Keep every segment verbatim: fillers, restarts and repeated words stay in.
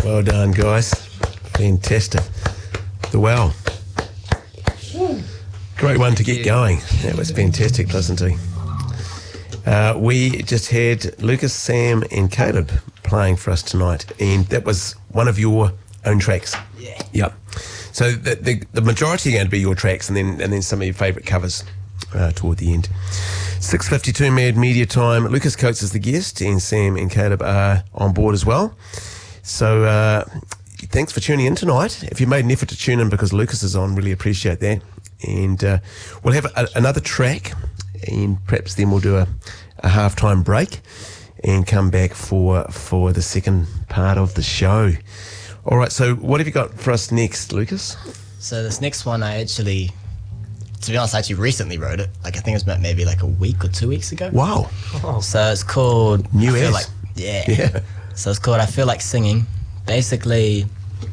Well done, guys. Fantastic. The Well. Great one to get going. That was fantastic, Pleasanty. Uh, we just had Lucas, Sam and Caleb playing for us tonight, and that was one of your own tracks. Yeah. Yep. So the, the, the majority are going to be your tracks, and then and then some of your favourite covers uh, toward the end. six fifty-two Mad Media time. Lucas Coates is the guest, and Sam and Caleb are on board as well. So uh, thanks for tuning in tonight. If you made an effort to tune in because Lucas is on, really appreciate that. And uh, we'll have a, another track, and perhaps then we'll do a, a halftime break and come back for for the second part of the show. All right, so what have you got for us next, Lucas? So this next one, I actually, to be honest, I actually recently wrote it. Like I think it was about maybe like a week or two weeks ago. Wow. Oh. So it's called New I feel As. like yeah. Yeah. So it's called I Feel Like Singing. Basically,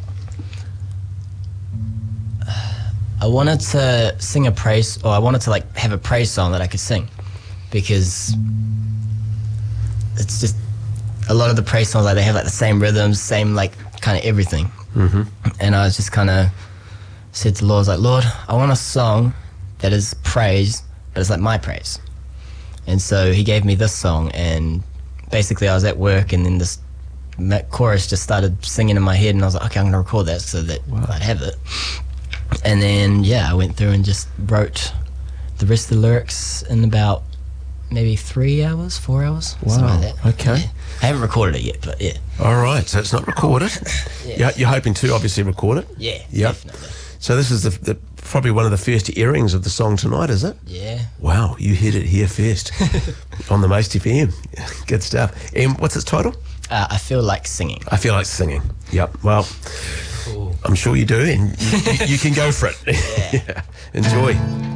I wanted to sing a praise, or I wanted to like have a praise song that I could sing, because it's just a lot of the praise songs, like they have like the same rhythms, same like kind of everything. Mm-hmm. And I was just kind of said to the Lord, I was like, Lord, I want a song that is praise, but it's like my praise. And so he gave me this song, and basically I was at work, and then this chorus just started singing in my head, and I was like, okay, I'm going to record that so that Wow. I'd have it. And then, yeah, I went through and just wrote the rest of the lyrics in about maybe three hours, four hours, Wow, something like that. okay. Yeah. I haven't recorded it yet, but yeah. All right, so it's not recorded. Yeah. You're, you're hoping to obviously record it? Yeah, Yep. definitely. So this is the, the probably one of the first airings of the song tonight, is it? Yeah. Wow, you hit it here first on the Most F M. Good stuff. And what's its title? Uh, I Feel Like Singing. I Feel Like Singing. Yep, well, Cool. I'm sure you do, and you, you, you can go for it. Yeah. Yeah. Enjoy.